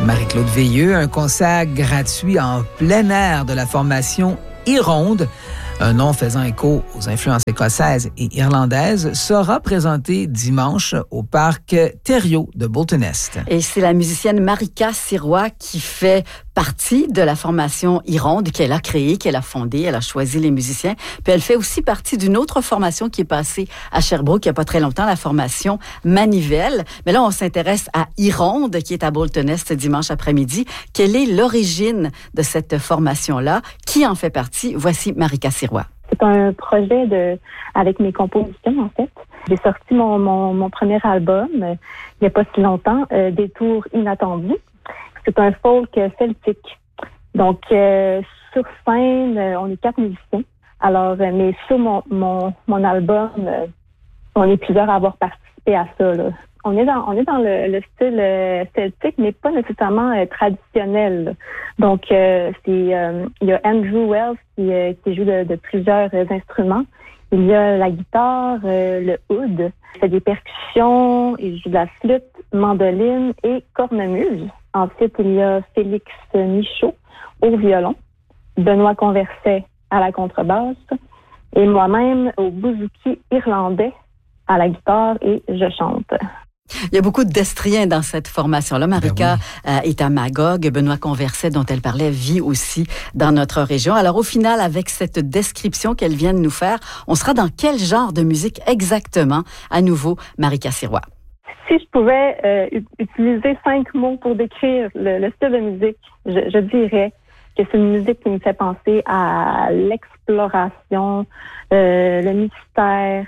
Marie-Claude Veilleux, un concert gratuit en plein air de la formation Hironde, un nom faisant écho aux influences écossaises et irlandaises, sera présenté dimanche au parc Thériault de Bolton-Est. Et c'est la musicienne Marika Sirois qui fait partie de la formation Hironde qu'elle a créée, qu'elle a fondée, elle a choisi les musiciens. Puis elle fait aussi partie d'une autre formation qui est passée à Sherbrooke il n'y a pas très longtemps, la formation Manivelle. Mais là, on s'intéresse à Hironde qui est à Bolton-Est dimanche après-midi. Quelle est l'origine de cette formation-là? Qui en fait partie? Voici Marika Sirois. C'est un projet avec mes compositions, en fait. J'ai sorti mon premier album il n'y a pas si longtemps, Détour inattendu. C'est un folk celtique. Donc, sur scène, on est 4 musiciens. Alors, mais sur mon album, on est plusieurs à avoir participé à ça, là. On est dans le style celtique, mais pas nécessairement traditionnel, là. Donc, il y a Andrew Wells qui joue de plusieurs instruments. Il y a la guitare, le oud, il fait des percussions, il joue de la flûte, mandoline et cornemuse. Ensuite, il y a Félix Michaud au violon, Benoît Converset à la contrebasse et moi-même au bouzouki irlandais à la guitare et je chante. Il y a beaucoup d'Estriens dans cette formation-là. Marika est à Magog. Benoît Converset, dont elle parlait, vit aussi dans notre région. Alors, au final, avec cette description qu'elle vient de nous faire, on sera dans quel genre de musique exactement? À nouveau, Marika Sirois. Si je pouvais utiliser 5 mots pour décrire le style de musique, je dirais que c'est une musique qui me fait penser à l'exploration, le mystère,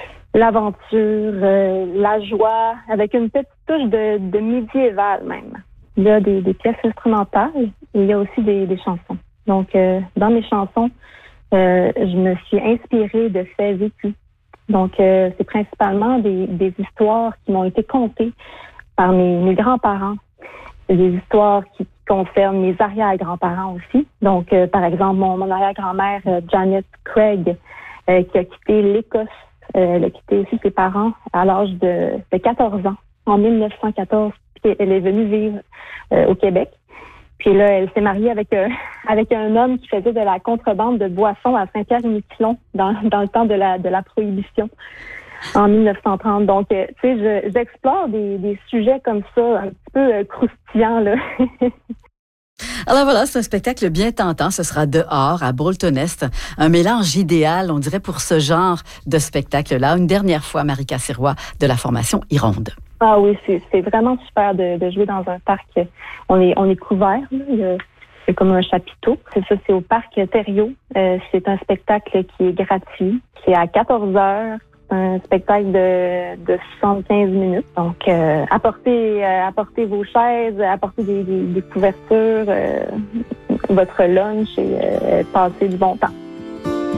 l'aventure, la joie, avec une petite touche de médiéval même. Il y a des pièces instrumentales et il y a aussi des chansons. Donc, dans mes chansons, je me suis inspirée de faits vécus. Donc, c'est principalement des histoires qui m'ont été contées par mes grands-parents. C'est des histoires qui concernent mes arrière-grands-parents aussi. Donc, par exemple, mon arrière-grand-mère, Janet Craig, qui a quitté l'Écosse. Elle a quitté aussi ses parents à l'âge de 14 ans, en 1914. Puis elle est venue vivre au Québec. Puis là, elle s'est mariée avec un homme qui faisait de la contrebande de boissons à Saint-Pierre-et-Miquelon dans le temps de la Prohibition en 1930. Donc, tu sais, j'explore des sujets comme ça, un petit peu croustillants, là. Alors voilà, c'est un spectacle bien tentant. Ce sera dehors, à Bolton-Est. Un mélange idéal, on dirait, pour ce genre de spectacle-là. Une dernière fois, Marika Sirois de la formation Hironde. Ah oui, c'est vraiment super de jouer dans un parc. On est couvert, là. C'est comme un chapiteau. C'est ça, c'est au parc Thériault. C'est un spectacle qui est gratuit. C'est à 14h. Un spectacle de 75 minutes. Donc, apportez vos chaises, apportez des couvertures, votre lunch et passez du bon temps.